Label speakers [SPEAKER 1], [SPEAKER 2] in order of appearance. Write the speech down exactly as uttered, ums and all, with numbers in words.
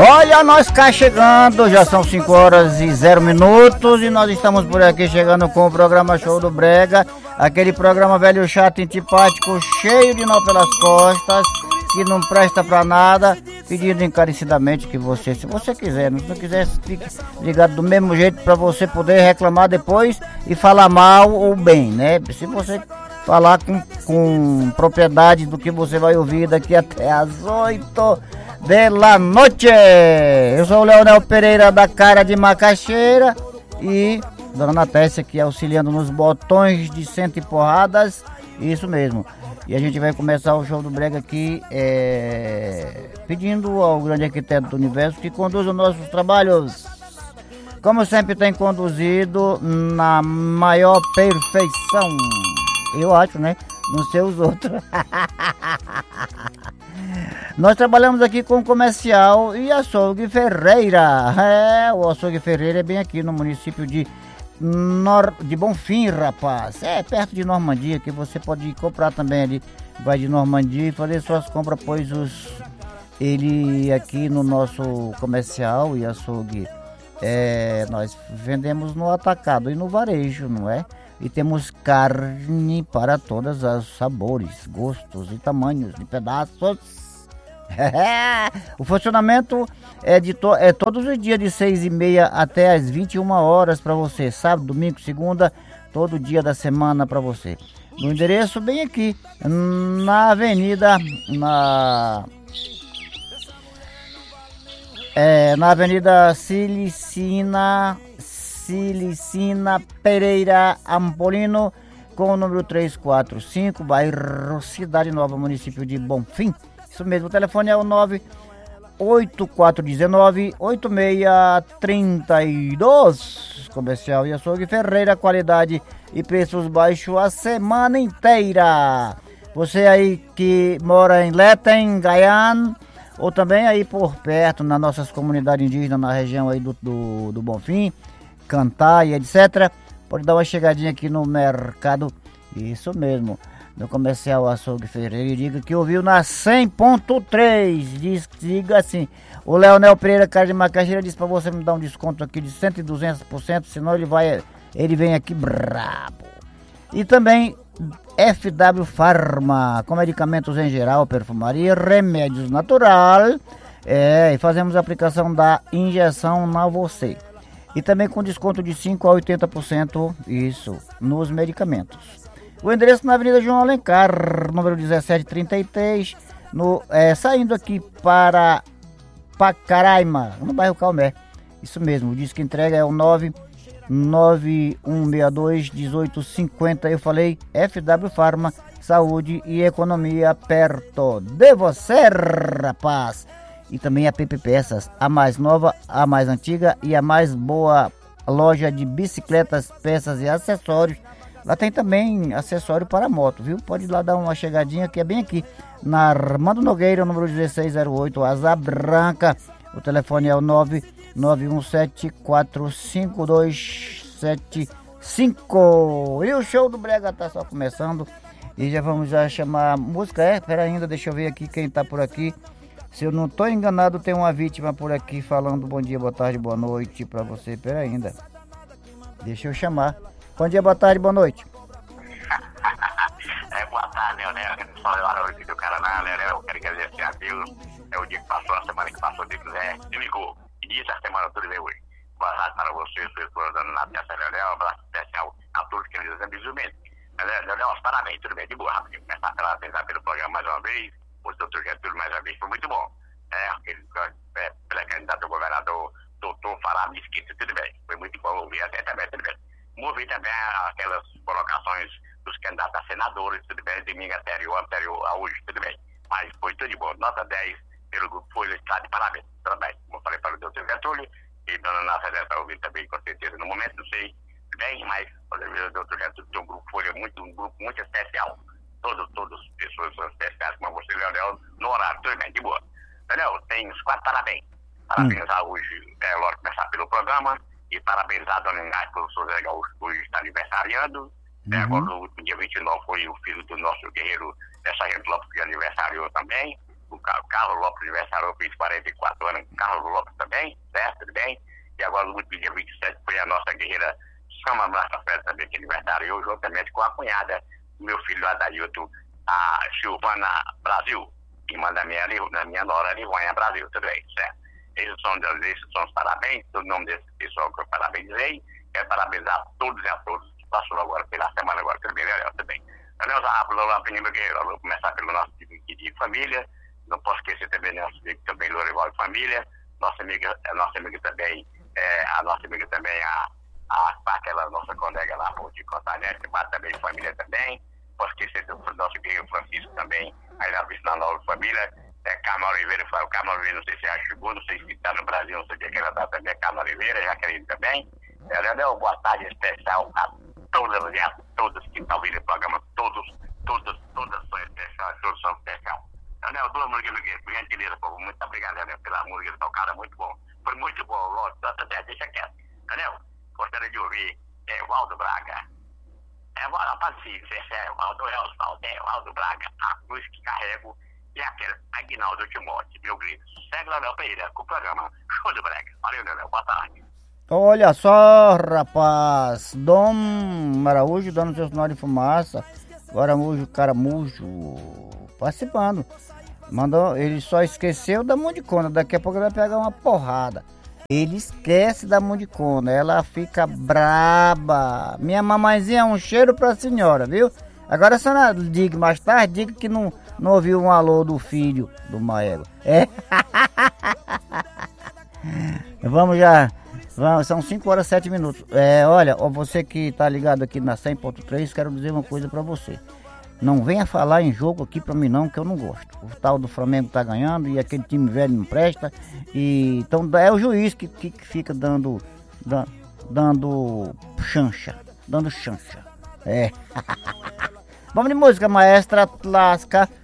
[SPEAKER 1] Olha, nós cá chegando, já são cinco horas e zero minutos e nós estamos por aqui chegando com o programa Show do Brega, aquele programa velho chato, antipático, cheio de nó pelas costas, que não presta pra nada, pedindo encarecidamente que você, se você quiser, se não quiser, fique ligado do mesmo jeito pra você poder reclamar depois e falar mal ou bem, né? Se você falar com, com propriedade do que você vai ouvir daqui até às oito da noite. Eu sou o Leonel Pereira da Cara de Macaxeira e Dona Natécia aqui auxiliando nos botões de cento e porradas, isso mesmo. E a gente vai começar o Show do Brega aqui é, pedindo ao grande arquiteto do universo que conduza os nossos trabalhos, como sempre tem conduzido, na maior perfeição. Eu acho, né? Não sei os outros. Nós trabalhamos aqui com o comercial e açougue Ferreira. É, o açougue Ferreira é bem aqui no município de, Nor... de Bonfim, rapaz. É perto de Normandia, que você pode ir comprar também ali. Vai de Normandia e fazer suas compras, pois os... ele aqui no nosso comercial e açougue, é, nós vendemos no atacado e no varejo, não é? E temos carne para todos os sabores, gostos e tamanhos de pedaços. O funcionamento é, de to- é todos os dias de seis e meia até as vinte e uma horas para você. Sábado, domingo, segunda, todo dia da semana para você. No endereço bem aqui, na avenida, na, é, na avenida Silicina... Silicina Pereira Ampolino, com o número trezentos e quarenta e cinco, bairro Cidade Nova, município de Bonfim. Isso mesmo, o telefone é o nove oito quatro um nove oito seis três dois. Comercial e açougue Ferreira, qualidade e preços baixos a semana inteira. Você aí que mora em Letem, Gaian, ou também aí por perto, nas nossas comunidades indígenas, na região aí do, do, do Bonfim, Cantar e etcétera, pode dar uma chegadinha aqui no mercado, isso mesmo, no comercial Açougue Ferreira, e diga que ouviu na cem ponto três, diz, diga assim, o Leonel Pereira, Cara de Macaxeira, disse pra você me dar um desconto aqui de cem e duzentos por cento, senão ele vai, ele vem aqui brabo. E também F W Pharma, com medicamentos em geral, perfumaria, remédios natural, é, e fazemos a aplicação da injeção na você. E também com desconto de cinco a oitenta por cento, isso, nos medicamentos. O endereço na Avenida João Alencar, número dezessete trinta e três, no, é, saindo aqui para Pacaraima, no bairro Calmé. Isso mesmo, o disco entrega é o nove nove um seis dois um oito cinco zero. Eu falei F W Pharma, saúde e economia perto de você, rapaz. E também a P P Peças, a mais nova, a mais antiga e a mais boa loja de bicicletas, peças e acessórios. Lá tem também acessório para moto, viu? Pode ir lá dar uma chegadinha, que é bem aqui, na Armando Nogueira, número dezesseis zero oito, Asa Branca. O telefone é o nove nove um sete quatro cinco dois sete cinco. E o Show do Brega tá só começando. E já vamos já chamar a música, é? Pera ainda, deixa eu ver aqui quem tá por aqui. Se eu não tô enganado, tem uma vítima por aqui falando bom dia, boa tarde, boa noite pra você. Pera ainda. Deixa eu chamar. Bom dia, boa tarde, boa noite.
[SPEAKER 2] É, boa tarde, Leonel. Eu sou o Araújo do Caraná, Leonel. Eu quero agradecer a Deus. É o dia que passou, a semana que passou, Deus quiser. Me ligou. E disse a semana toda veio hoje. Boa tarde para você, sua esposa, Dona Natécia, Leonel. Um abraço especial a todos que eles amigos mesmo. Leonel, parabéns, tudo bem, de boa, rapidinho. Começar pela atenção pelo programa mais uma vez. O doutor Getúlio mais uma vez foi muito bom. É, aquele, é, pela candidato ao governador, doutor Fará Mesquita, tudo bem. Foi muito bom ouvir até também, tudo bem. Movi também aquelas colocações dos candidatos a senadores, tudo bem, domingo anterior, anterior a hoje, tudo bem. Mas foi tudo de bom. Nota dez pelo grupo Folha, está de parabéns. Parabéns, como eu falei para o doutor Getúlio, e Dona Nádia está ouvindo também, com certeza. No momento não sei bem, mas o doutor Getúlio tem um grupo Folha, muito, um grupo muito especial. Todos, todas as pessoas são especiais, como você, Leonel, no horário, tudo bem, de boa. Leonel, tem os quatro parabéns. Parabenizar hum. hoje, é lógico, começar pelo programa, e parabenizar a Dona Inácio pelo seu Zé Gaúcho, que hoje está aniversariando. Uhum. É, agora, no último dia vinte e nove foi o filho do nosso guerreiro, dessa gente Lopes, que aniversariou também. o Carlos Lopes aniversário, fez quarenta e quatro anos, Carlos Lopes também, certo? Tudo bem? E agora no último dia vinte e sete foi a nossa guerreira Chama Massa também, que aniversário, eu juntamente com a cunhada do meu filho Adailton, a Silvana Brasil, irmã da minha, da minha nora Livônia Brasil, tudo bem, certo? Esses são, esses são os parabéns, todo o nome desse pessoal que eu parabenizei, quero parabenizar a todos e a todos que passou agora pela semana agora, tudo bem, Léo, tudo bem. Então, eu vou começar pelo nosso amigo de família, não posso esquecer também nosso amigo também, Lorival e família, nossa amiga, a nossa amiga também, é, a nossa amiga também, a, a, aquela nossa colega lá, de Contanete, também família também, posso esquecer do nosso amigo Francisco também, aí na Vista Nova Família, é Carmen Oliveira, o Carmen Oliveira, não sei se já chegou, não sei se está no Brasil, não sei o que ela está também, Carmen Oliveira, Jaqueline também. Leonel, boa tarde especial a todas e a todas que estão ouvindo o programa, todos, todas, todas são especiais, todos são especiais. Leonel, duas músicas, por gentileza, por favor, muito obrigado, Leonel, pela música tocada, muito bom. Foi muito bom, lógico, deixa quieto. Leonel, gostaria de ouvir é, Waldo Braga. É, rapaz, sim, é Waldo, é Osvaldo, é Waldo Braga, a cruz que carrego. E aquele Aguinaldo Timóteo, meu grito. Segue Leonel Pereira com o programa Show do Brega. Valeu, Leonel. Boa tarde.
[SPEAKER 1] Olha só, rapaz. Dom Araújo dando seu sinal de fumaça. Araújo, Caramujo, participando. Mandou, ele só esqueceu da Mundicona. Daqui a pouco ele vai pegar uma porrada. Ele esquece da Mundicona. Ela fica braba. Minha mamãezinha, um cheiro pra senhora, viu? Agora a senhora diga mais tarde, diga que não, não ouviu um alô do filho do Maego. É. Vamos já. Vamos, são cinco horas e sete minutos. É, olha, você que tá ligado aqui na cem ponto três, quero dizer uma coisa pra você. Não venha falar em jogo aqui pra mim não, que eu não gosto. O tal do Flamengo tá ganhando e aquele time velho não presta. E, então é o juiz que, que, que fica dando, dando, dando chancha. Dando chancha. É. Vamos de música, maestra Lasca.